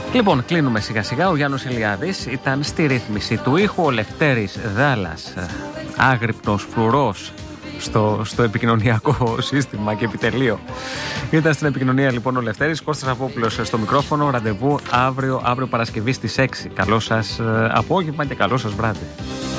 Λοιπόν, κλείνουμε σιγά σιγά. Ο Γιάννος Ηλιάδης ήταν στη ρύθμιση του ήχου. Ο Λευτέρης Δάλλας, άγρυπνος φρουρός στο επικοινωνιακό σύστημα και επιτελείο. Ήταν στην επικοινωνία λοιπόν ο Λευτέρης. Κώστας Αβόπουλος στο μικρόφωνο. Ραντεβού αύριο Παρασκευή στις 6. Καλό σας απόγευμα και καλό σας βράδυ.